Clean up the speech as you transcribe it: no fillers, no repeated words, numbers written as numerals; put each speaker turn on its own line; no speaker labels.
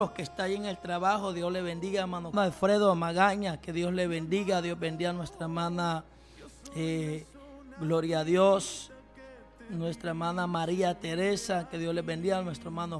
Los que está ahí en el trabajo, Dios le bendiga, hermano Alfredo Magaña, que Dios le bendiga, Dios bendiga a nuestra hermana, gloria a Dios, nuestra hermana María Teresa, que Dios le bendiga a nuestro hermano